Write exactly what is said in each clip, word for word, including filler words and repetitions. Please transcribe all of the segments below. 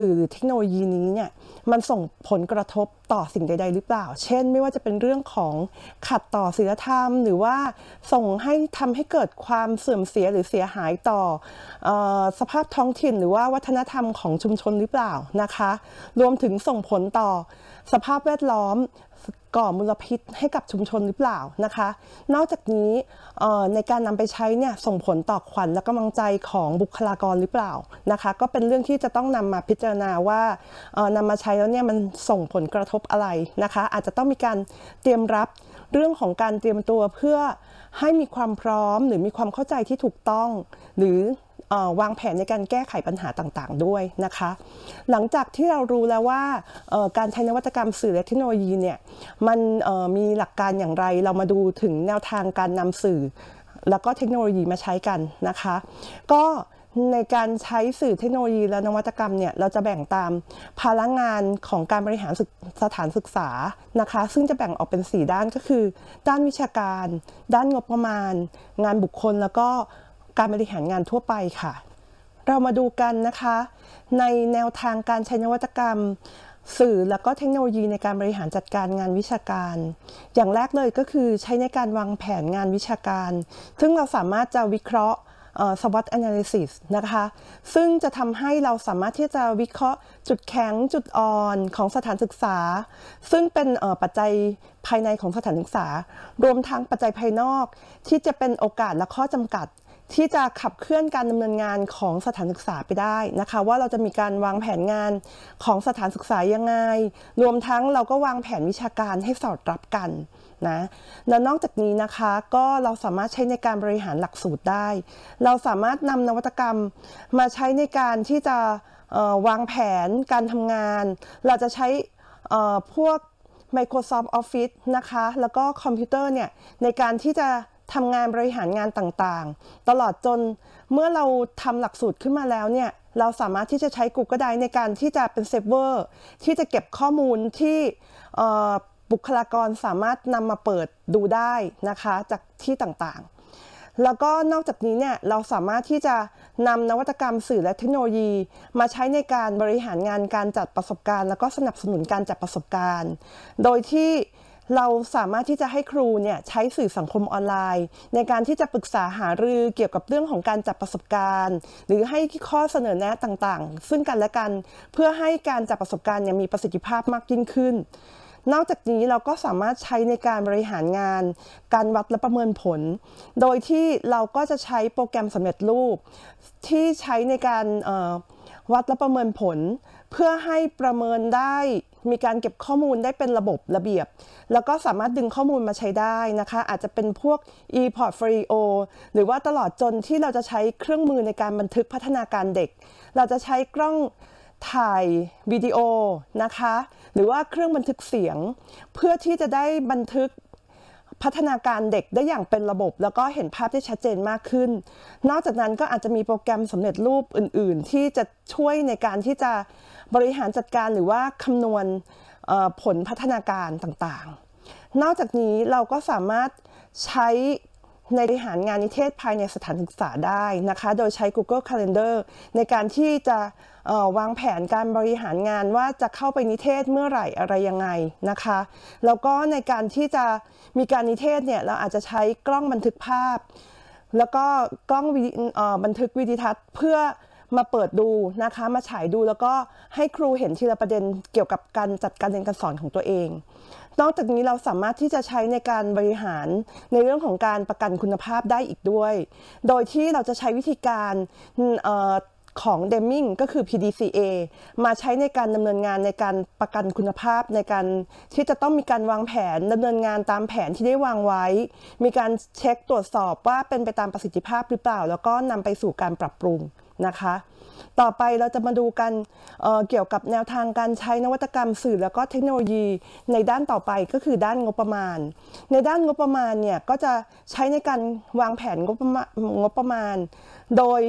หรือเทคโนโลยีนี้เนี่ยมันส่งผลกระทบต่อสิ่งใดๆหรือเปล่าเช่นไม่ว่าจะเป็นเรื่องของขัดต่อศีลธรรมหรือว่าส่งให้ทำให้เกิดความเสื่อมเสียหรือเสียหายต่อเอ่อสภาพท้องถิ่นหรือว่าวัฒนธรรมของชุมชนหรือเปล่านะคะรวมถึงส่งผลต่อสภาพแวดล้อมก่อมลพิษให้กับชุมชนหรือเปล่านะคะนอกจากนี้ในการนำไปใช้เนี่ยส่งผลต่อขวัญและกำลังใจของบุคลากรหรือเปล่านะคะก็เป็นเรื่องที่จะต้องนำมาพิจารณาว่านำมาใช้แล้วเนี่ยมันส่งผลกระทบอะไรนะคะอาจจะต้องมีการเตรียมรับเรื่องของการเตรียมตัวเพื่อให้มีความพร้อมหรือมีความเข้าใจที่ถูกต้องหรือวางแผนในการแก้ไขปัญหาต่างๆด้วยนะคะหลังจากที่เรารู้แล้วว่าการใช้นวัตกรรมสื่อและเทคโนโลยีเนี่ยมันมีหลักการอย่างไรเรามาดูถึงแนวทางการนำสื่อแล้วก็เทคโนโลยีมาใช้กันนะคะก็ในการใช้สื่อเทคโนโลยีและนวัตกรรมเนี่ยเราจะแบ่งตามภาระงานของการบริหารสถานศึกษานะคะซึ่งจะแบ่งออกเป็นสี่ด้านก็คือด้านวิชาการด้านงบประมาณงานบุคคลแล้วก็การบริหารงานทั่วไปค่ะเรามาดูกันนะคะในแนวทางการใช้นวัตกรรมสื่อแล้วก็เทคโนโลยีในการบริหารจัดการงานวิชาการอย่างแรกเลยก็คือใช้ในการวางแผนงานวิชาการซึ่งเราสามารถจะวิเคราะห์สวอต analysis นะคะซึ่งจะทำให้เราสามารถที่จะวิเคราะห์จุดแข็งจุดอ่อนของสถานศึกษาซึ่งเป็นปัจจัยภายในของสถานศึกษารวมทั้งปัจจัยภายนอกที่จะเป็นโอกาสและข้อจำกัดที่จะขับเคลื่อนการดำเนินงานของสถานศึกษาไปได้นะคะว่าเราจะมีการวางแผนงานของสถานศึกษายังไงรวมทั้งเราก็วางแผนวิชาการให้สอดรับกันนะและนอกจากนี้นะคะก็เราสามารถใช้ในการบริหารหลักสูตรได้เราสามารถนำนวัตกรรมมาใช้ในการที่จะวางแผนการทำงานเราจะใช้พวก Microsoft Office นะคะแล้วก็คอมพิวเตอร์เนี่ยในการที่จะทำงานบริหารงานต่างๆตลอดจนเมื่อเราทำหลักสูตรขึ้นมาแล้วเนี่ยเราสามารถที่จะใช้ Google Drive ในการที่จะเป็นเซิร์ฟเวอร์ที่จะเก็บข้อมูลที่บุคลากรสามารถนำมาเปิดดูได้นะคะจากที่ต่างๆแล้วก็นอกจากนี้เนี่ยเราสามารถที่จะนำนวัตกรรมสื่อและเทคโนโลยีมาใช้ในการบริหารงานการจัดประสบการณ์แล้วก็สนับสนุนการจัดประสบการณ์โดยที่เราสามารถที่จะให้ครูเนี่ยใช้สื่อสังคมออนไลน์ในการที่จะปรึกษาหารือเกี่ยวกับเรื่องของการจัดประสบการณ์หรือให้ข้อเสนอแนะต่างๆซึ่งกันและกันเพื่อให้การจัดประสบการณ์มีประสิทธิภาพมากยิ่งขึ้นนอกจากนี้เราก็สามารถใช้ในการบริหารงานการวัดและประเมินผลโดยที่เราก็จะใช้โปรแกรมสำเร็จรูปที่ใช้ในการวัดและประเมินผลเพื่อให้ประเมินได้มีการเก็บข้อมูลได้เป็นระบบระเบียบแล้วก็สามารถดึงข้อมูลมาใช้ได้นะคะอาจจะเป็นพวก e-portfolio หรือว่าตลอดจนที่เราจะใช้เครื่องมือในการบันทึกพัฒนาการเด็กเราจะใช้กล้องถ่ายวิดีโอนะคะหรือว่าเครื่องบันทึกเสียงเพื่อที่จะได้บันทึกพัฒนาการเด็กได้อย่างเป็นระบบแล้วก็เห็นภาพได้ชัดเจนมากขึ้นนอกจากนั้นก็อาจจะมีโปรแกรมสำเร็จรูปอื่นๆที่จะช่วยในการที่จะบริหารจัดการหรือว่าคำนวณผลพัฒนาการต่างๆนอกจากนี้เราก็สามารถใช้ในบริหารงานนิเทศภายในสถานศึกษาได้นะคะโดยใช้ Google Calendar ในการที่จะวางแผนการบริหารงานว่าจะเข้าไปนิเทศเมื่อไหร่อะไรยังไงนะคะแล้วก็ในการที่จะมีการนิเทศเนี่ยเราอาจจะใช้กล้องบันทึกภาพแล้วก็กล้องบันทึกวิดีทัศน์เพื่อมาเปิดดูนะคะมาฉายดูแล้วก็ให้ครูเห็นทีละประเด็นเกี่ยวกับการจัดการเรียนการสอนของตัวเองนอกจากนี้เราสามารถที่จะใช้ในการบริหารในเรื่องของการประกันคุณภาพได้อีกด้วยโดยที่เราจะใช้วิธีการของ Deming ก็คือ พี ดี ซี เอ มาใช้ในการดำเนินงานในการประกันคุณภาพในการที่จะต้องมีการวางแผนดำเนินงานตามแผนที่ได้วางไว้มีการเช็คตรวจสอบว่าเป็นไปตามประสิทธิภาพหรือเปล่าแล้วก็นำไปสู่การปรับปรุงนะคะต่อไปเราจะมาดูกันเเกี่ยวกับแนวทางการใช้นวัตกรรมสื่อแล้วก็เทคโนโลยีในด้านต่อไปก็คือด้านงบประมาณในด้านงบประมาณเนี่ยก็จะใช้ในการวางแผนงบประมาณงบประมาณโดย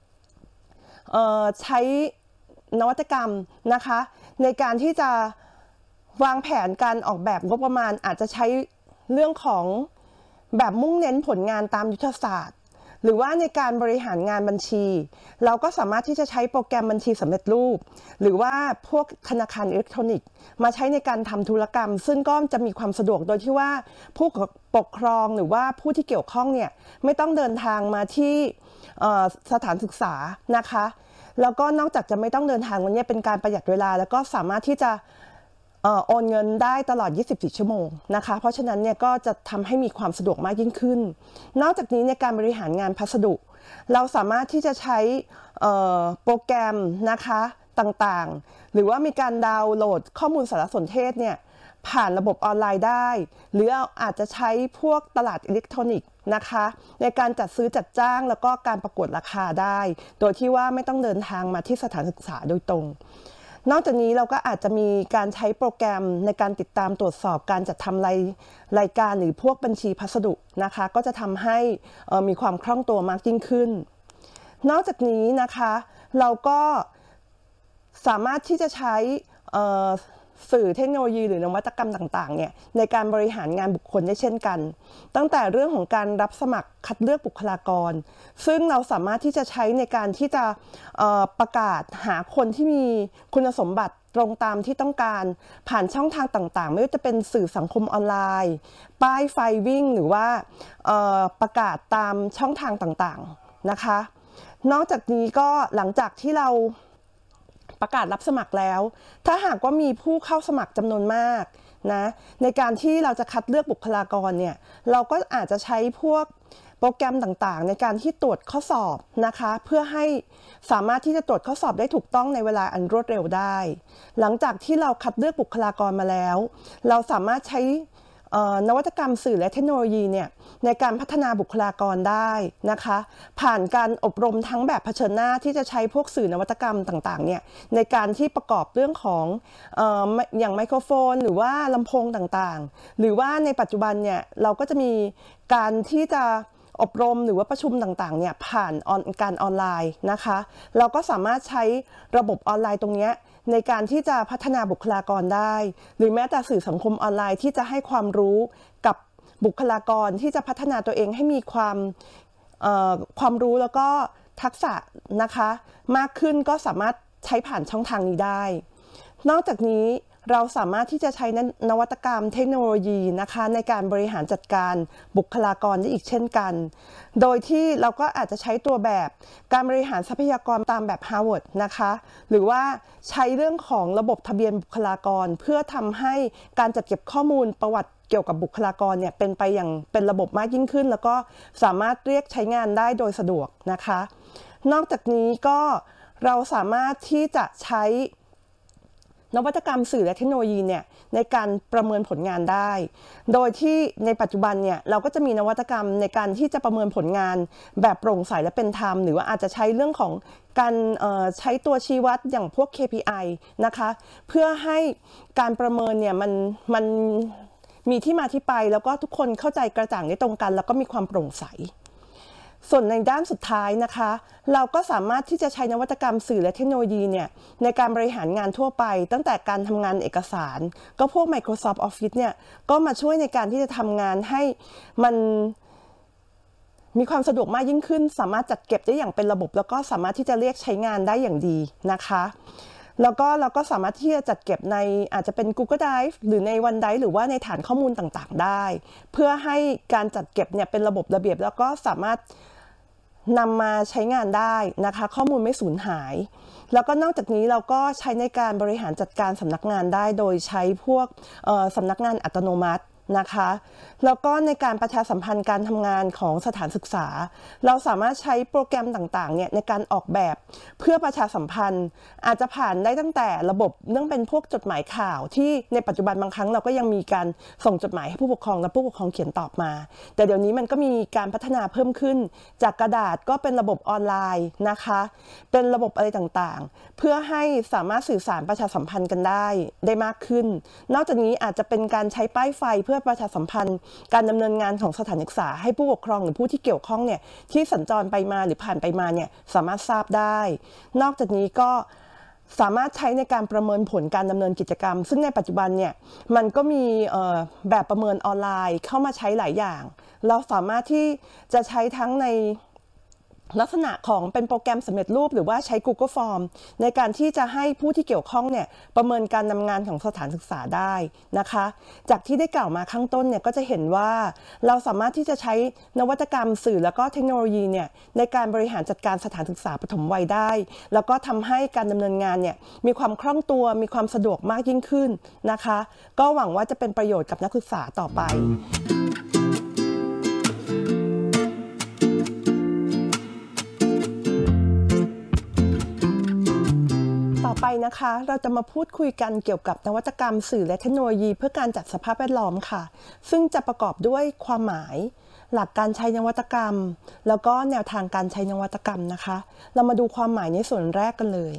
ใช้นวัตกรรมนะคะในการที่จะวางแผนการออกแบบงบประมาณอาจจะใช้เรื่องของแบบมุ่งเน้นผลงานตามยุทธศาสตร์หรือว่าในการบริหารงานบัญชี เราก็สามารถที่จะใช้โปรแกรมบัญชีสำเร็จรูปหรือว่าพวกธนาคารอิเล็กทรอนิกส์มาใช้ในการทำธุรกรรมซึ่งก็จะมีความสะดวกโดยที่ว่าผู้ปกครองหรือว่าผู้ที่เกี่ยวข้องเนี่ยไม่ต้องเดินทางมาที่สถานศึกษานะคะแล้วก็นอกจากจะไม่ต้องเดินทางวันนี้เป็นการประหยัดเวลาแล้วก็สามารถที่จะโอนเงินได้ตลอดยี่สิบสี่ชั่วโมงนะคะเพราะฉะนั้นเนี่ยก็จะทำให้มีความสะดวกมากยิ่งขึ้นนอกจากนี้ในการบริหารงานพัสดุเราสามารถที่จะใช้โปรแกรมนะคะต่างๆหรือว่ามีการดาวน์โหลดข้อมูลสารสนเทศเนี่ยผ่านระบบออนไลน์ได้หรืออาจจะใช้พวกตลาดอิเล็กทรอนิกส์นะคะในการจัดซื้อจัดจ้างแล้วก็การประกวดราคาได้โดยที่ว่าไม่ต้องเดินทางมาที่สถานศึกษาโดยตรงนอกจากนี้เราก็อาจจะมีการใช้โปรแกรมในการติดตามตรวจสอบการจัดทำรายรายการหรือพวกบัญชีพัสดุนะคะก็จะทำให้มีความคล่องตัวมากยิ่งขึ้นนอกจากนี้นะคะเราก็สามารถที่จะใช้สื่อเทคโนโลยีหรือนวัตกรรมต่างๆเนี่ยในการบริหารงานบุคคลได้เช่นกันตั้งแต่เรื่องของการรับสมัครคัดเลือกบุคลากรซึ่งเราสามารถที่จะใช้ในการที่จะประกาศหาคนที่มีคุณสมบัติตรงตามที่ต้องการผ่านช่องทางต่างๆไม่ว่าจะเป็นสื่อสังคมออนไลน์ป้ายไฟวิ่งหรือว่าประกาศตามช่องทางต่างๆนะคะนอกจากนี้ก็หลังจากที่เราประกาศรับสมัครแล้วถ้าหากว่ามีผู้เข้าสมัครจำนวนมากนะในการที่เราจะคัดเลือกบุคลากรเนี่ยเราก็อาจจะใช้พวกโปรแกรมต่างๆในการที่ตรวจข้อสอบนะคะเพื่อให้สามารถที่จะตรวจข้อสอบได้ถูกต้องในเวลาอันรวดเร็วได้หลังจากที่เราคัดเลือกบุคลากรมาแล้วเราสามารถใช้นวัตกรรมสื่อและเทคโนโลยีเนี่ยในการพัฒนาบุคลากรได้นะคะผ่านการอบรมทั้งแบบเผชิญหน้าที่จะใช้พวกสื่อนวัตกรรมต่างๆเนี่ยในการที่ประกอบเรื่องของเอ่ออย่างไมโครโฟนหรือว่าลำโพงต่างๆหรือว่าในปัจจุบันเนี่ยเราก็จะมีการที่จะอบรมหรือว่าประชุมต่างๆเนี่ยผ่านการออนไลน์นะคะเราก็สามารถใช้ระบบออนไลน์ตรงนี้ในการที่จะพัฒนาบุคลากรได้หรือแม้แต่สื่อสังคมออนไลน์ที่จะให้ความรู้กับบุคลากรที่จะพัฒนาตัวเองให้มีความความรู้แล้วก็ทักษะนะคะมากขึ้นก็สามารถใช้ผ่านช่องทางนี้ได้นอกจากนี้เราสามารถที่จะใช้นวัตกรรมเทคโนโลยีนะคะในการบริหารจัดการบุคลากรได้อีกเช่นกันโดยที่เราก็อาจจะใช้ตัวแบบการบริหารทรัพยากรตามแบบ Harvard นะคะหรือว่าใช้เรื่องของระบบทะเบียนบุคลากรเพื่อทำให้การจัดเก็บข้อมูลประวัติเกี่ยวกับบุคลากรเนี่ยเป็นไปอย่างเป็นระบบมากยิ่งขึ้นแล้วก็สามารถเรียกใช้งานได้โดยสะดวกนะคะนอกจากนี้ก็เราสามารถที่จะใช้นวัตกรรมสื่อและเทคโนโลยีเนี่ยในการประเมินผลงานได้โดยที่ในปัจจุบันเนี่ยเราก็จะมีนวัตกรรมในการที่จะประเมินผลงานแบบโปร่งใสและเป็นธรรมหรือว่าอาจจะใช้เรื่องของการใช้ตัวชี้วัดอย่างพวก เค พี ไอ นะคะเพื่อให้การประเมินเนี่ยมันมันมีที่มาที่ไปแล้วก็ทุกคนเข้าใจกระจ่างได้ตรงกันแล้วก็มีความโปร่งใสส่วนในด้านสุดท้ายนะคะเราก็สามารถที่จะใช้นวัตกรรมสื่อและเทคโนโลยีเนี่ยในการบริหารงานทั่วไปตั้งแต่การทำงานเอกสารก็พวก Microsoft Office เนี่ยก็มาช่วยในการที่จะทำงานให้มันมีความสะดวกมากยิ่งขึ้นสามารถจัดเก็บได้อย่างเป็นระบบแล้วก็สามารถที่จะเรียกใช้งานได้อย่างดีนะคะแล้วก็เราก็สามารถที่จะจัดเก็บในอาจจะเป็น Google Drive หรือใน OneDrive หรือว่าในฐานข้อมูลต่างๆได้เพื่อให้การจัดเก็บเนี่ยเป็นระบบระเบียบแล้วก็สามารถนำมาใช้งานได้นะคะข้อมูลไม่สูญหายแล้วก็นอกจากนี้เราก็ใช้ในการบริหารจัดการสำนักงานได้โดยใช้พวกสำนักงานอัตโนมัตินะคะแล้วก็ในการประชาสัมพันธ์การทำงานของสถานศึกษาเราสามารถใช้โปรแกรมต่างๆเนี่ยในการออกแบบเพื่อประชาสัมพันธ์อาจจะผ่านได้ตั้งแต่ระบบเรื่องเป็นพวกจดหมายข่าวที่ในปัจจุบันบางครั้งเราก็ยังมีการส่งจดหมายให้ผู้ปกครองและผู้ปกครองเขียนตอบมาแต่เดี๋ยวนี้มันก็มีการพัฒนาเพิ่มขึ้นจากกระดาษก็เป็นระบบออนไลน์นะคะเป็นระบบอะไรต่างๆเพื่อให้สามารถสื่อสารประชาสัมพันธ์กันได้ได้มากขึ้นนอกจากนี้อาจจะเป็นการใช้ป้ายไฟเพื่อประชาสัมพันธ์การดำเนินงานของสถานศึกษาให้ผู้ปกครองหรือผู้ที่เกี่ยวข้องเนี่ยที่สัญจรไปมาหรือผ่านไปมาเนี่ยสามารถทราบได้นอกจากนี้ก็สามารถใช้ในการประเมินผลการดำเนินกิจกรรมซึ่งในปัจจุบันเนี่ยมันก็มีแบบประเมินออนไลน์เข้ามาใช้หลายอย่างเราสามารถที่จะใช้ทั้งในลักษณะของเป็นโปรแกรมสำเร็จรูปหรือว่าใช้ Google Form ในการที่จะให้ผู้ที่เกี่ยวข้องเนี่ยประเมินการนำงานของสถานศึกษาได้นะคะจากที่ได้กล่าวมาข้างต้นเนี่ยก็จะเห็นว่าเราสามารถที่จะใช้นวัตกรรมสื่อแล้วก็เทคโนโลยีเนี่ยในการบริหารจัดการสถานศึกษาปฐมวัยได้แล้วก็ทำให้การดำเนินงานเนี่ยมีความคล่องตัวมีความสะดวกมากยิ่งขึ้นนะคะก็หวังว่าจะเป็นประโยชน์กับนักศึกษาต่อไปต่อไปนะคะเราจะมาพูดคุยกันเกี่ยวกับนวัตกรรมสื่อและเทคโนโลยีเพื่อการจัดสภาพแวดล้อมค่ะซึ่งจะประกอบด้วยความหมายหลักการใช้นวัตกรรมแล้วก็แนวทางการใช้นวัตกรรมนะคะเรามาดูความหมายในส่วนแรกกันเลย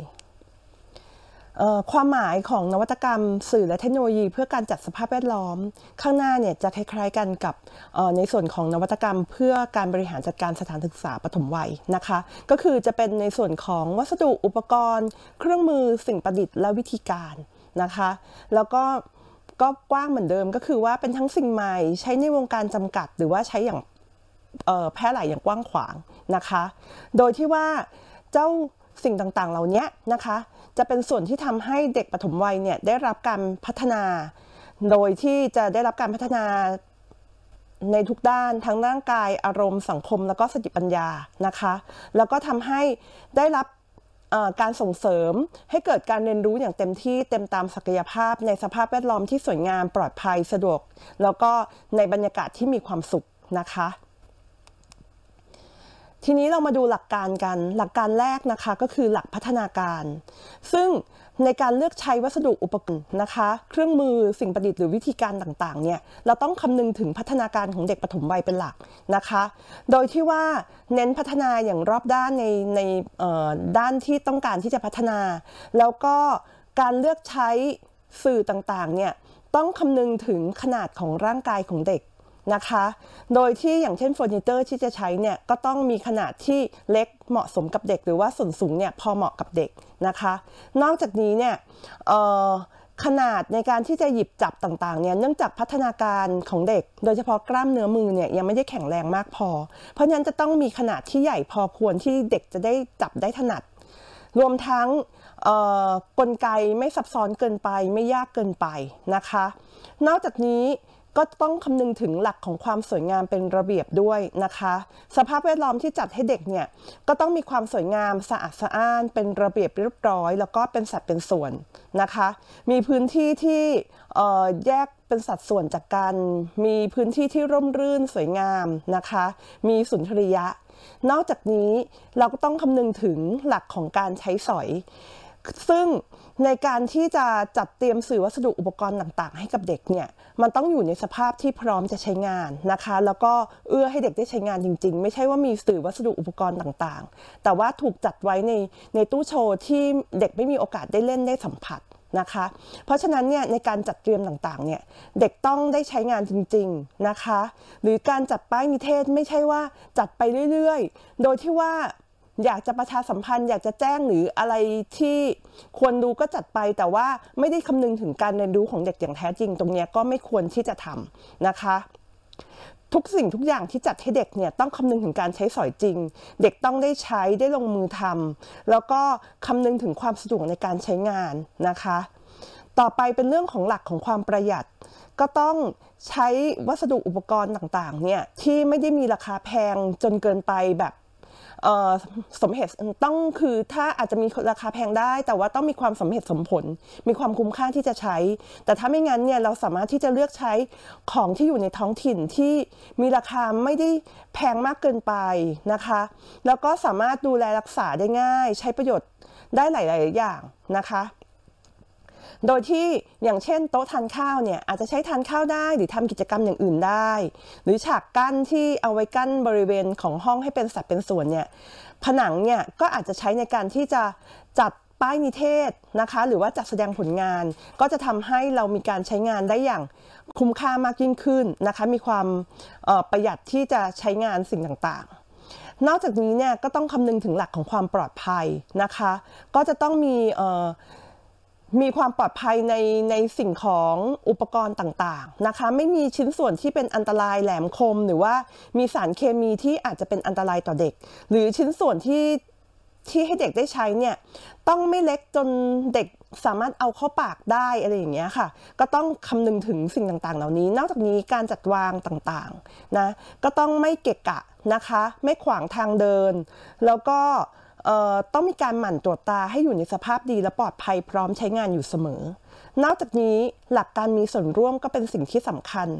ความหมายของนวัตกรรมสื่อและเทคโนโลยีเพื่อการจัดสภาพแวดล้อมข้างหน้าเนี่ยจะคล้ายๆกันกับในส่วนของนวัตกรรมเพื่อการบริหารจัดการสถานศึกษาปฐมวัยนะคะก็คือจะเป็นในส่วนของวัสดุอุปกรณ์เครื่องมือสิ่งประดิษฐ์และวิธีการนะคะแล้วก็ก็กว้างเหมือนเดิมก็คือว่าเป็นทั้งสิ่งใหม่ใช้ในวงการจำกัดหรือว่าใช้อย่างแพร่หลายอย่างกว้างขวางนะคะโดยที่ว่าเจ้าสิ่งต่างๆเหล่านี้นะคะจะเป็นส่วนที่ทำให้เด็กปฐมวัยเนี่ยได้รับการพัฒนาโดยที่จะได้รับการพัฒนาในทุกด้านทั้งร่างกายอารมณ์สังคมแล้วก็สติปัญญานะคะแล้วก็ทำให้ได้รับการส่งเสริมให้เกิดการเรียนรู้อย่างเต็มที่เต็มตามศักยภาพในสภาพแวดล้อมที่สวยงามปลอดภัยสะดวกแล้วก็ในบรรยากาศที่มีความสุขนะคะทีนี้เรามาดูหลักการกันหลักการแรกนะคะก็คือหลักพัฒนาการซึ่งในการเลือกใช้วัสดุอุปกรณ์นะคะเครื่องมือสิ่งประดิษฐ์หรือวิธีการต่างๆเนี่ยเราต้องคำนึงถึงพัฒนาการของเด็กปฐมวัยเป็นหลักนะคะโดยที่ว่าเน้นพัฒนาอย่างรอบด้านในในด้านที่ต้องการที่จะพัฒนาแล้วก็การเลือกใช้สื่อต่างๆเนี่ยต้องคำนึงถึงขนาดของร่างกายของเด็กนะคะโดยที่อย่างเช่นเฟอร์นิเจอร์ที่จะใช้เนี่ยก็ต้องมีขนาดที่เล็กเหมาะสมกับเด็กหรือว่าส่วนสูงเนี่ยพอเหมาะกับเด็กนะคะนอกจากนี้เนี่ยขนาดในการที่จะหยิบจับต่างๆเนี่ยเนื่องจากพัฒนาการของเด็กโดยเฉพาะกล้ามเนื้อมือเนี่ยยังไม่ได้แข็งแรงมากพอเพราะฉะนั้นจะต้องมีขนาดที่ใหญ่พอควรที่เด็กจะได้จับได้ถนัดรวมทั้งกลไกไม่ซับซ้อนเกินไปไม่ยากเกินไปนะคะนอกจากนี้ก็ต้องคำนึงถึงหลักของความสวยงามเป็นระเบียบด้วยนะคะสภาพแวดล้อมที่จัดให้เด็กเนี่ยก็ต้องมีความสวยงามสะอาดสะอ้านเป็นระเบียบเรียบร้อยแล้วก็เป็นสัดเป็นส่วนนะคะมีพื้นที่ที่แยกเป็นสัดส่วนจากกันมีพื้นที่ที่ร่มรื่นสวยงามนะคะมีสุนทรียะนอกจากนี้เราก็ต้องคำนึงถึงหลักของการใช้สอยซึ่งในการที่จะจัดเตรียมสื่อวัสดุอุปกรณ์ต่างๆให้กับเด็กเนี่ยมันต้องอยู่ในสภาพที่พร้อมจะใช้งานนะคะแล้วก็เอื้อให้เด็กได้ใช้งานจริงๆไม่ใช่ว่ามีสื่อวัสดุอุปกรณ์ต่างๆแต่ว่าถูกจัดไว้ในในตู้โชว์ที่เด็กไม่มีโอกาสได้เล่นได้สัมผัสนะคะเพราะฉะนั้นเนี่ยในการจัดเตรียมต่างๆเนี่ยเด็กต้องได้ใช้งานจริงๆนะคะหรือการจัดป้ายนิเทศไม่ใช่ว่าจัดไปเรื่อยๆโดยที่ว่าอยากจะประชาสัมพันธ์อยากจะแจ้งหรืออะไรที่ควรดูก็จัดไปแต่ว่าไม่ได้คำนึงถึงการเรียนรู้ของเด็กอย่างแท้จริงตรงนี้ก็ไม่ควรที่จะทำนะคะทุกสิ่งทุกอย่างที่จัดให้เด็กเนี่ยต้องคำนึงถึงการใช้สอยจริงเด็กต้องได้ใช้ได้ลงมือทำแล้วก็คำนึงถึงความสะดวกในการใช้งานนะคะต่อไปเป็นเรื่องของหลักของความประหยัดก็ต้องใช้วัสดุอุปกรณ์ต่างๆเนี่ยที่ไม่ได้มีราคาแพงจนเกินไปแบบสมเหตุต้องคือถ้าอาจจะมีราคาแพงได้แต่ว่าต้องมีความสมเหตุสมผลมีความคุ้มค่าที่จะใช้แต่ถ้าไม่งั้นเนี่ยเราสามารถที่จะเลือกใช้ของที่อยู่ในท้องถิ่นที่มีราคาไม่ได้แพงมากเกินไปนะคะแล้วก็สามารถดูแลรักษาได้ง่ายใช้ประโยชน์ได้หลายๆอย่างนะคะโดยที่อย่างเช่นโต๊ะทานข้าวเนี่ยอาจจะใช้ทานข้าวได้หรือทำกิจกรรมอย่างอื่นได้หรือฉากกั้นที่เอาไว้กั้นบริเวณของห้องให้เป็นสัดเป็นส่วนเนี่ยผนังเนี่ยก็อาจจะใช้ในการที่จะจัดป้ายนิเทศนะคะหรือว่าจัดแสดงผลงานก็จะทำให้เรามีการใช้งานได้อย่างคุ้มค่ามากยิ่งขึ้นนะคะมีความประหยัดที่จะใช้งานสิ่งต่างๆนอกจากนี้เนี่ยก็ต้องคำนึงถึงหลักของความปลอดภัยนะคะก็จะต้องมีมีความปลอดภัยในในสิ่งของอุปกรณ์ต่างๆนะคะไม่มีชิ้นส่วนที่เป็นอันตรายแหลมคมหรือว่ามีสารเคมีที่อาจจะเป็นอันตรายต่อเด็กหรือชิ้นส่วนที่ที่ให้เด็กได้ใช้เนี่ยต้องไม่เล็กจนเด็กสามารถเอาเข้าปากได้อะไรอย่างเงี้ยค่ะก็ต้องคำนึงถึงสิ่งต่างๆเหล่านี้นอกจากนี้การจัดวางต่างๆนะก็ต้องไม่เกะกะนะคะไม่ขวางทางเดินแล้วก็ต้องมีการหมั่นตรวจตาให้อยู่ในสภาพดีและปลอดภัยพร้อมใช้งานอยู่เสมอนอกจากนี้หลักการมีส่วนร่วมก็เป็นสิ่งที่สำคัญ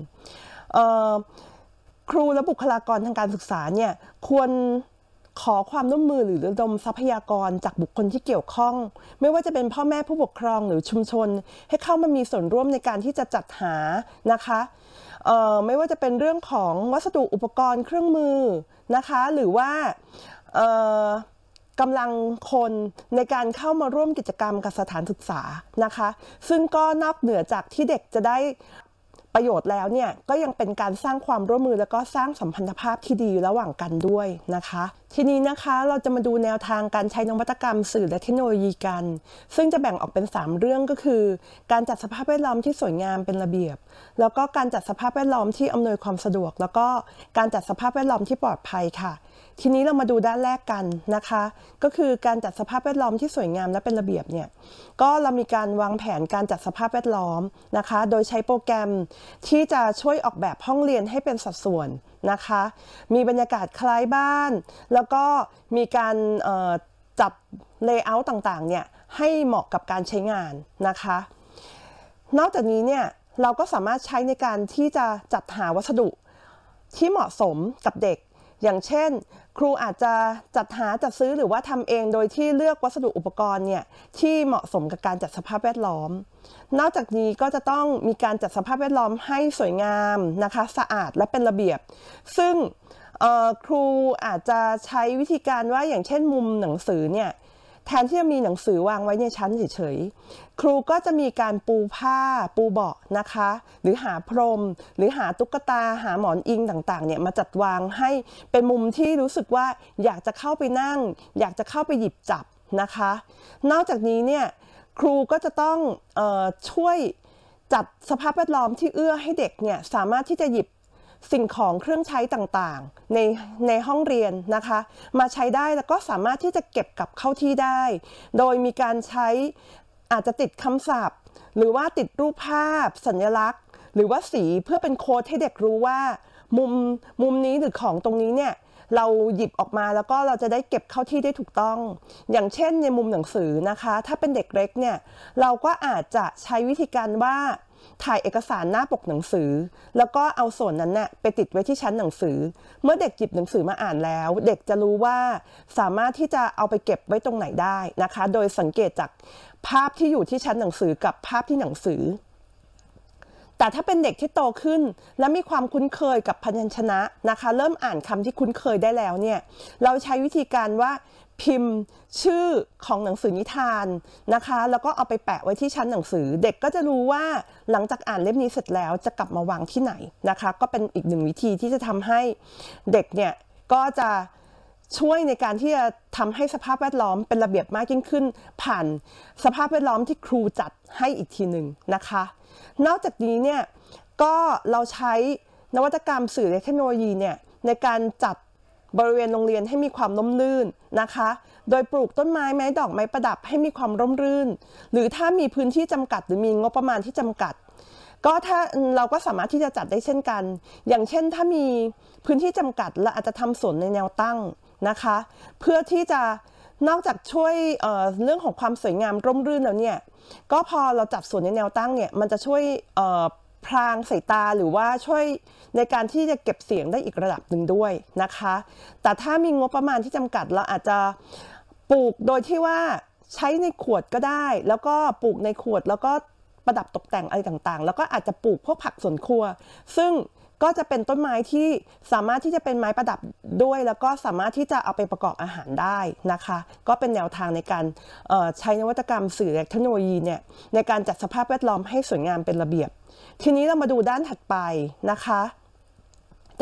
ครูและบุคลากรทางการศึกษาเนี่ยควรขอความร่วมมือหรือระดมทรัพยากรจากบุคคลที่เกี่ยวข้องไม่ว่าจะเป็นพ่อแม่ผู้ปกครองหรือชุมชนให้เข้ามามีส่วนร่วมในการที่จะจัดหานะคะไม่ว่าจะเป็นเรื่องของวัสดุอุปกรณ์เครื่องมือนะคะหรือว่ากำลังคนในการเข้ามาร่วมกิจกรรมกับสถานศึกษานะคะซึ่งก็นอกเหนือจากที่เด็กจะได้ประโยชน์แล้วเนี่ยก็ยังเป็นการสร้างความร่วมมือแล้วก็สร้างสัมพันธภาพที่ดีระหว่างกันด้วยนะคะทีนี้นะคะเราจะมาดูแนวทางการใช้นวัตกรรมสื่อและเทคโนโลยีกันซึ่งจะแบ่งออกเป็นสามเรื่องก็คือการจัดสภาพแวดล้อมที่สวยงามเป็นระเบียบแล้วก็การจัดสภาพแวดล้อมที่อำนวยความสะดวกแล้วก็การจัดสภาพแวดล้อมที่ปลอดภัยค่ะทีนี้เรามาดูด้านแรกกันนะคะก็คือการจัดสภาพแวดล้อมที่สวยงามและเป็นระเบียบเนี่ยก็เรามีการวางแผนการจัดสภาพแวดล้อมนะคะโดยใช้โปรแกรมที่จะช่วยออกแบบห้องเรียนให้เป็นสัดส่วนนะคะมีบรรยากาศคล้ายบ้านแล้วก็มีการจัดเลเยอร์ต่างๆเนี่ยให้เหมาะกับการใช้งานนะคะนอกจากนี้เนี่ยเราก็สามารถใช้ในการที่จะจัดหาวัสดุที่เหมาะสมกับเด็กอย่างเช่นครูอาจจะจัดหาจัดซื้อหรือว่าทำเองโดยที่เลือกวัสดุอุปกรณ์เนี่ยที่เหมาะสมกับการจัดสภาพแวดล้อมนอกจากนี้ก็จะต้องมีการจัดสภาพแวดล้อมให้สวยงามนะคะสะอาดและเป็นระเบียบซึ่งครูอาจจะใช้วิธีการว่าอย่างเช่นมุมหนังสือเนี่ยแทนที่จะมีหนังสือวางไว้ในชั้นเฉยๆครูก็จะมีการปูผ้าปูเบาะนะคะหรือหาพรมหรือหาตุ๊กตาหาหมอนอิงต่างๆเนี่ยมาจัดวางให้เป็นมุมที่รู้สึกว่าอยากจะเข้าไปนั่งอยากจะเข้าไปหยิบจับนะคะนอกจากนี้เนี่ยครูก็จะต้องเอ่อช่วยจัดสภาพแวดล้อมที่เอื้อให้เด็กเนี่ยสามารถที่จะหยิบสิ่งของเครื่องใช้ต่างๆในในห้องเรียนนะคะมาใช้ได้แล้วก็สามารถที่จะเก็บกลับเข้าที่ได้โดยมีการใช้อาจจะติดคำศัพท์หรือว่าติดรูปภาพสัญลักษณ์หรือว่าสีเพื่อเป็นโค้ดให้เด็กรู้ว่ามุมมุมนี้หรือของตรงนี้เนี่ยเราหยิบออกมาแล้วก็เราจะได้เก็บเข้าที่ได้ถูกต้องอย่างเช่นในมุมหนังสือนะคะถ้าเป็นเด็กเล็กเนี่ยเราก็อาจจะใช้วิธีการว่าถ่ายเอกสารหน้าปกหนังสือแล้วก็เอาส่วนนั้นเนี่ยไปติดไว้ที่ชั้นหนังสือเมื่อเด็กหยิบหนังสือมาอ่านแล้วเด็กจะรู้ว่าสามารถที่จะเอาไปเก็บไว้ตรงไหนได้นะคะโดยสังเกตจากภาพที่อยู่ที่ชั้นหนังสือกับภาพที่หนังสือแต่ถ้าเป็นเด็กที่โตขึ้นและมีความคุ้นเคยกับพยัญชนะนะคะเริ่มอ่านคำที่คุ้นเคยได้แล้วเนี่ยเราใช้วิธีการว่าพิมพ์ชื่อของหนังสือนิทานนะคะแล้วก็เอาไปแปะไว้ที่ชั้นหนังสือเด็กก็จะรู้ว่าหลังจากอ่านเล่มนี้เสร็จแล้วจะกลับมาวางที่ไหนนะคะก็เป็นอีกหนึ่งวิธีที่จะทำให้เด็กเนี่ยก็จะช่วยในการที่จะทำให้สภาพแวดล้อมเป็นระเบียบมากยิ่งขึ้นผ่านสภาพแวดล้อมที่ครูจัดให้อีกทีหนึ่งนะคะนอกจากนี้เนี่ยก็เราใช้นวัตกรรมสื่อและเทคโนโลยีเนี่ยในการจัดบริเวณโรงเรียนให้มีความร่มรื่นนะคะโดยปลูกต้นไม้ไม้ดอกไม้ประดับให้มีความร่มรื่นหรือถ้ามีพื้นที่จำกัดหรือมีงบประมาณที่จำกัดก็ถ้าเราก็สามารถที่จะจัดได้เช่นกันอย่างเช่นถ้ามีพื้นที่จำกัดเราอาจจะทำสวนในแนวตั้งนะคะเพื่อที่จะนอกจากช่วยเอ่อเรื่องของความสวยงามร่มรื่นแล้วเนี่ยก็พอเราจัดสวนในแนวตั้งเนี่ยมันจะช่วยเอ่อพรางสายตาหรือว่าช่วยในการที่จะเก็บเสียงได้อีกระดับหนึ่งด้วยนะคะแต่ถ้ามีงบประมาณที่จำกัดเราอาจจะปลูกโดยที่ว่าใช้ในขวดก็ได้แล้วก็ปลูกในขวดแล้วก็ประดับตกแต่งอะไรต่างๆแล้วก็อาจจะปลูกพวกผักสวนครัวซึ่งก็จะเป็นต้นไม้ที่สามารถที่จะเป็นไม้ประดับด้วยแล้วก็สามารถที่จะเอาไปประกอบอาหารได้นะคะก็เป็นแนวทางในการใช้นวัตกรรมสื่อและเทคโนโลยีเนี่ยในการจัดสภาพแวดล้อมให้สวยงามเป็นระเบียบทีนี้เรามาดูด้านถัดไปนะคะแต่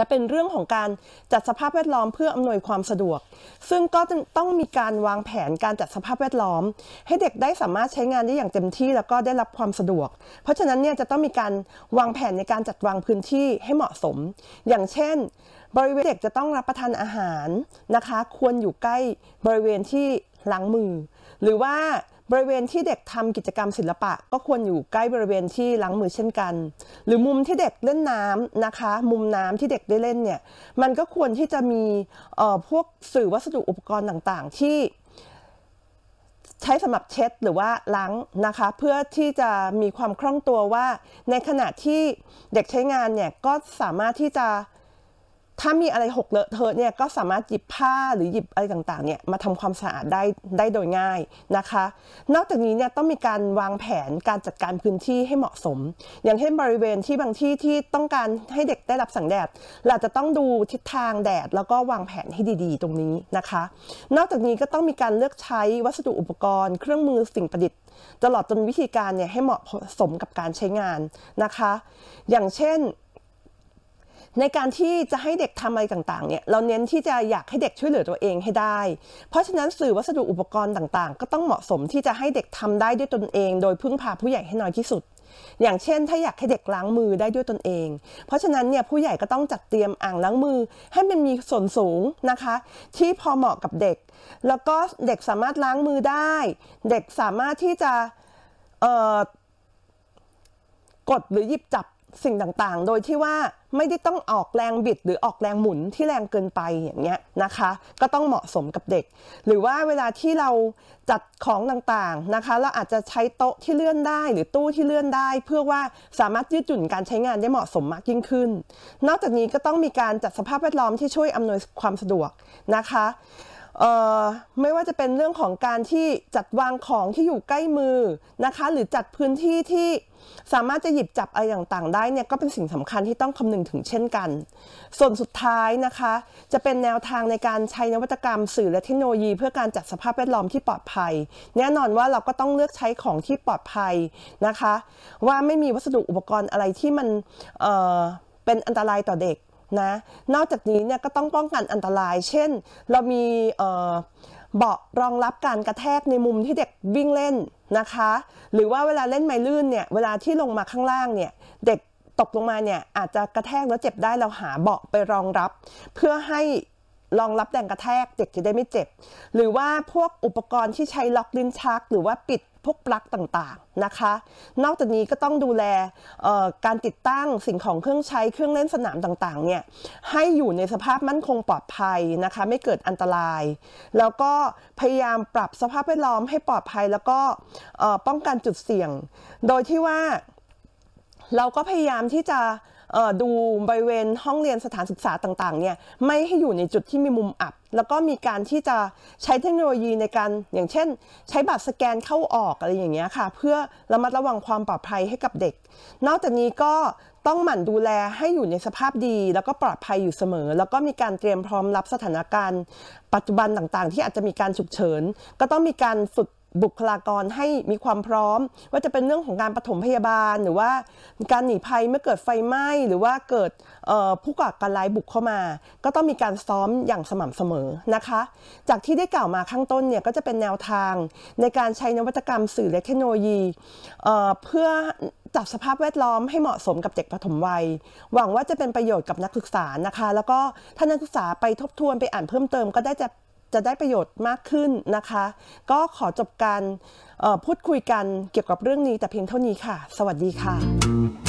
จะเป็นเรื่องของการจัดสภาพแวดล้อมเพื่ออำนวยความสะดวกซึ่งก็ต้องมีการวางแผนการจัดสภาพแวดล้อมให้เด็กได้สามารถใช้งานได้อย่างเต็มที่แล้วก็ได้รับความสะดวกเพราะฉะนั้นเนี่ยจะต้องมีการวางแผนในการจัดวางพื้นที่ให้เหมาะสมอย่างเช่นบริเวณเด็กจะต้องรับประทานอาหารนะคะควรอยู่ใกล้บริเวณที่ล้างมือหรือว่าบริเวณที่เด็กทำกิจกรรมศิลปะก็ควรอยู่ใกล้บริเวณที่ล้างมือเช่นกันหรือมุมที่เด็กเล่นน้ำนะคะมุมน้ำที่เด็กได้เล่นเนี่ยมันก็ควรที่จะมีเอ่อพวกสื่อวัสดุอุปกรณ์ต่างๆที่ใช้สำหรับเช็ดหรือว่าล้างนะคะเพื่อที่จะมีความคล่องตัวว่าในขณะที่เด็กใช้งานเนี่ยก็สามารถที่จะถ้ามีอะไรหกเลอะเทอะเนี่ยก็สามารถหยิบผ้าหรือหยิบอะไรต่างๆเนี่ยมาทำความสะอาดได้ได้โดยง่ายนะคะนอกจากนี้เนี่ยต้องมีการวางแผนการจัดการพื้นที่ให้เหมาะสมอย่างเช่นบริเวณที่บางที่ที่ต้องการให้เด็กได้รับแสงแดดเราจะต้องดูทิศทางแดดแล้วก็วางแผนให้ดีๆตรงนี้นะคะนอกจากนี้ก็ต้องมีการเลือกใช้วัสดุอุปกรณ์เครื่องมือสิ่งประดิษฐ์ตลอดจนวิธีการเนี่ยให้เหมาะสมกับการใช้งานนะคะอย่างเช่นในการที่จะให้เด็กทำอะไรต่างๆเนี่ยเราเน้นที่จะอยากให้เด็กช่วยเหลือตัวเองให้ได้เพราะฉะนั้นสื่อวัสดุอุปกรณ์ต่างๆก็ต้องเหมาะสมที่จะให้เด็กทำได้ด้วยตนเองโดยพึ่งพาผู้ใหญ่ให้น้อยที่สุดอย่างเช่นถ้าอยากให้เด็กล้างมือได้ด้วยตนเองเพราะฉะนั้นเนี่ยผู้ใหญ่ก็ต้องจัดเตรียมอ่างล้างมือให้มันมีส่วนสูงนะคะที่พอเหมาะกับเด็กแล้วก็เด็กสามารถล้างมือได้เด็กสามารถที่จะเอ่อกดหรือหยิบจับสิ่งต่างๆโดยที่ว่าไม่ได้ต้องออกแรงบิดหรือออกแรงหมุนที่แรงเกินไปอย่างเงี้ยนะคะก็ต้องเหมาะสมกับเด็กหรือว่าเวลาที่เราจัดของต่างๆนะคะเราอาจจะใช้โต๊ะที่เลื่อนได้หรือตู้ที่เลื่อนได้เพื่อว่าสามารถยืดหยุ่นการใช้งานได้เหมาะสมมากยิ่งขึ้นนอกจากนี้ก็ต้องมีการจัดสภาพแวดล้อมที่ช่วยอำนวยความสะดวกนะคะเอ่อไม่ว่าจะเป็นเรื่องของการที่จัดวางของที่อยู่ใกล้มือนะคะหรือจัดพื้นที่ที่สามารถจะหยิบจับอะไรต่างๆได้เนี่ยก็เป็นสิ่งสำคัญที่ต้องคำนึงถึงเช่นกันส่วนสุดท้ายนะคะจะเป็นแนวทางในการใช้นวัตกรรมสื่อและเทคโนโลยีเพื่อการจัดสภาพแวดล้อมที่ปลอดภัยแน่นอนว่าเราก็ต้องเลือกใช้ของที่ปลอดภัยนะคะว่าไม่มีวัสดุอุปกรณ์อะไรที่มันเอ่อเป็นอันตรายต่อเด็กนะนอกจากนี้เนี่ยก็ต้องป้องกันอันตรายเช่นเรามีเอ่อเบาะรองรับการกระแทกในมุมที่เด็กวิ่งเล่นนะคะหรือว่าเวลาเล่นไม้ลื่นเนี่ยเวลาที่ลงมาข้างล่างเนี่ยเด็กตกลงมาเนี่ยอาจจะกระแทกแล้วเจ็บได้เราหาเบาะไปรองรับเพื่อให้รองรับแรงกระแทกเด็กจะได้ไม่เจ็บหรือว่าพวกอุปกรณ์ที่ใช้ล็อกลิ้นชักหรือว่าปิดพวกปลั๊กต่างๆนะคะนอกจากนี้ก็ต้องดูแลการติดตั้งสิ่งของเครื่องใช้เครื่องเล่นสนามต่างๆเนี่ยให้อยู่ในสภาพมั่นคงปลอดภัยนะคะไม่เกิดอันตรายแล้วก็พยายามปรับสภาพแวดล้อมให้ปลอดภัยแล้วก็ป้องกันจุดเสี่ยงโดยที่ว่าเราก็พยายามที่จะดูบริเวณห้องเรียนสถานศึกษาต่างๆเนี่ยไม่ให้อยู่ในจุดที่มีมุมอับแล้วก็มีการที่จะใช้เทคโนโลยีในการอย่างเช่นใช้บัตรสแกนเข้าออกอะไรอย่างเงี้ยค่ะเพื่อระมัดระวังความปลอดภัยให้กับเด็กนอกจากนี้ก็ต้องหมั่นดูแลให้อยู่ในสภาพดีแล้วก็ปลอดภัยอยู่เสมอแล้วก็มีการเตรียมพร้อมรับสถานการณ์ปัจจุบันต่างๆที่อาจจะมีการฉุกเฉินก็ต้องมีการฝึกบุคลากรให้มีความพร้อมว่าจะเป็นเรื่องของการปฐมพยาบาลหรือว่าการหนีภัยเมื่อเกิดไฟไหม้หรือว่าเกิดผู้ก่อการร้ายบุกเข้ามาก็ต้องมีการซ้อมอย่างสม่ำเสมอนะคะจากที่ได้กล่าวมาข้างต้นเนี่ยก็จะเป็นแนวทางในการใช้นวัตกรรมสื่อและเทคโนโลยีเอ่อเพื่อจัดสภาพแวดล้อมให้เหมาะสมกับเด็กปฐมวัยหวังว่าจะเป็นประโยชน์กับนักศึกษานะคะแล้วก็ถ้านักศึกษาไปทบทวนไปอ่านเพิ่มเติมก็ได้จะจะได้ประโยชน์มากขึ้นนะคะก็ขอจบการพูดคุยกันเกี่ยวกับเรื่องนี้แต่เพียงเท่านี้ค่ะสวัสดีค่ะ